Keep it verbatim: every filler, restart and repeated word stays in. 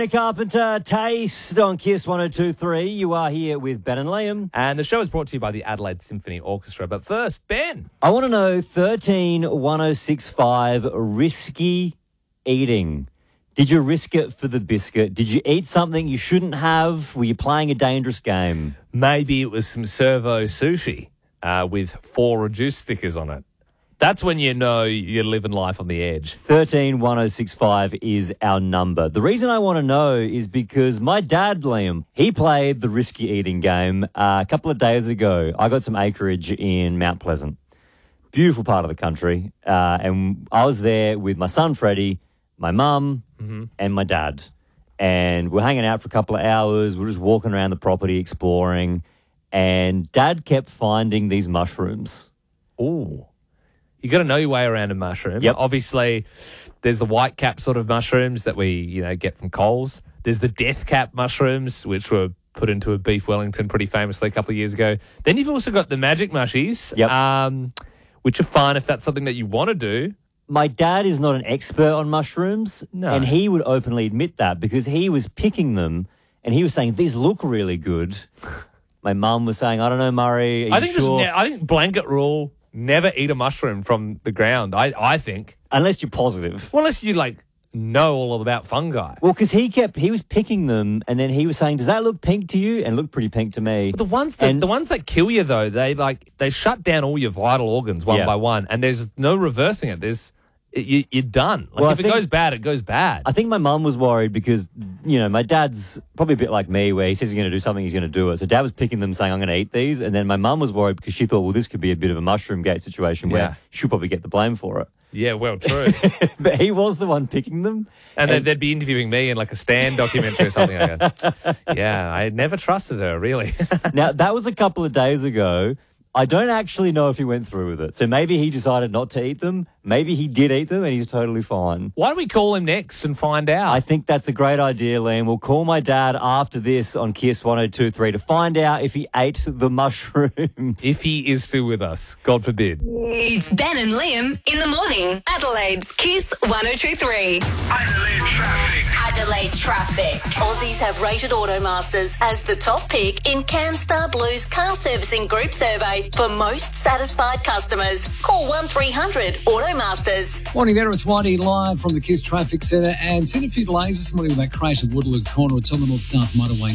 Carpenter, Taste on Kiss one oh two point three. You are here with Ben and Liam. And the show is brought to you by the Adelaide Symphony Orchestra. But first, Ben. I want to know thirteen one oh six five risky eating. Did you risk it for the biscuit? Did you eat something you shouldn't have? Were you playing a dangerous game? Maybe it was some servo sushi uh, with four reduced stickers on it. That's when you know you're living life on the edge. thirteen one oh six five is our number. The reason I want to know is because my dad, Liam, he played the risky eating game uh, a couple of days ago. I got some acreage in Mount Pleasant. Beautiful part of the country. Uh, and I was there with my son, Freddie, my mum, mm-hmm. and my dad. And we're hanging out for a couple of hours. We're just walking around the property, exploring. And Dad kept finding these mushrooms. Ooh. You got to know your way around a mushroom. Yep. Obviously, there's the white cap sort of mushrooms that we, you know, get from Coles. There's the death cap mushrooms, which were put into a beef Wellington pretty famously a couple of years ago. Then you've also got the magic mushies, yep. um, which are fun if that's something that you want to do. My dad is not an expert on mushrooms, No. and he would openly admit that because he was picking them and he was saying, these look really good. My mum was saying, I don't know, Murray, are you I think sure? this, I think blanket rule, never eat a mushroom from the ground, I, I think. Unless you're positive. Well, unless you, like, know all about fungi. Well, because he kept, he was picking them and then he was saying, does that look pink to you? And it looked pretty pink to me. The ones that And- the ones that kill you, though, they like they shut down all your vital organs one Yeah. by one, and there's no reversing it. There's you, you're done. Like Well, I if it think- goes bad, it goes bad. I think my mum was worried because, you know, my dad's probably a bit like me where he says he's going to do something, he's going to do it. So Dad was picking them saying, I'm going to eat these. And then my mum was worried because she thought, well, this could be a bit of a mushroom gate situation Yeah. where she'll probably get the blame for it. Yeah, well, true. But he was the one picking them. and then they'd be interviewing me in like a Stan documentary or something. I go, yeah, I never trusted her, really. Now, that was a couple of days ago. I don't actually know if he went through with it. So maybe he decided not to eat them. Maybe he did eat them and he's totally fine. Why don't we call him next and find out? I think that's a great idea, Liam. We'll call my dad after this on Kiss one oh two point three to find out if he ate the mushrooms. if he is still with us, God forbid. It's Ben and Liam in the morning. Adelaide's Kiss one oh two point three. Adelaide traffic. Adelaide traffic. Aussies have rated Automasters as the top pick in CanStar Blue's car servicing group survey for most satisfied customers. Call one three hundred Automasters. Morning there, it's Whitey live from the Kiss Traffic Centre and seen a few delays this morning with that crash at Woodland Corner. It's on the North-South Motorway.